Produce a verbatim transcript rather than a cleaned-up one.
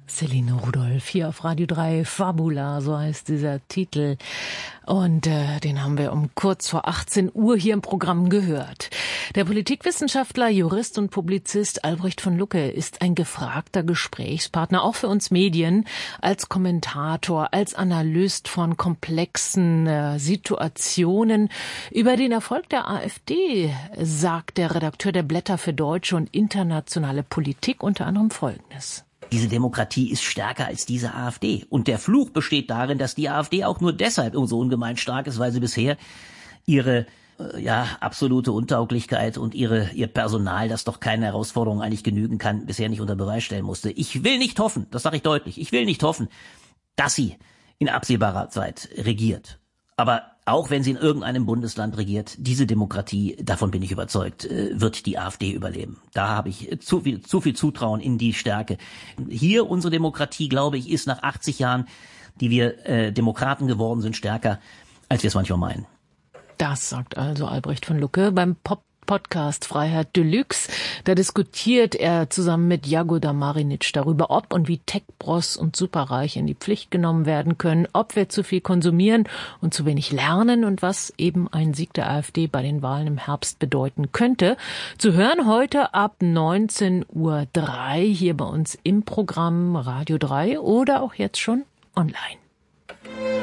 Céline Rudolph hier auf Radio drei, Fabula, so heißt dieser Titel. Und äh, den haben wir um kurz vor achtzehn Uhr hier im Programm gehört. Der Politikwissenschaftler, Jurist und Publizist Albrecht von Lucke ist ein gefragter Gesprächspartner, auch für uns Medien, als Kommentator, als Analyst von komplexen äh, Situationen. Über den Erfolg der AfD sagt der Redakteur der Blätter für deutsche und internationale Politik unter anderem Folgendes. Diese Demokratie ist stärker als diese AfD. Und der Fluch besteht darin, dass die AfD auch nur deshalb so ungemein stark ist, weil sie bisher ihre äh, ja absolute Untauglichkeit und ihre ihr Personal, das doch keine Herausforderung eigentlich genügen kann, bisher nicht unter Beweis stellen musste. Ich will nicht hoffen, das sage ich deutlich, ich will nicht hoffen, dass sie in absehbarer Zeit regiert. Aber auch wenn sie in irgendeinem Bundesland regiert, diese Demokratie, davon bin ich überzeugt, wird die AfD überleben. Da habe ich zu viel, zu viel Zutrauen in die Stärke. Hier unsere Demokratie, glaube ich, ist nach achtzig Jahren, die wir äh, Demokraten geworden sind, stärker, als wir es manchmal meinen. Das sagt also Albrecht von Lucke beim Pop Podcast Freiheit Deluxe. Da diskutiert er zusammen mit Jagoda Marinic darüber, ob und wie Tech-Bros und Superreiche in die Pflicht genommen werden können, ob wir zu viel konsumieren und zu wenig lernen und was eben ein Sieg der AfD bei den Wahlen im Herbst bedeuten könnte. Zu hören heute ab neunzehn Uhr drei hier bei uns im Programm Radio drei oder auch jetzt schon online.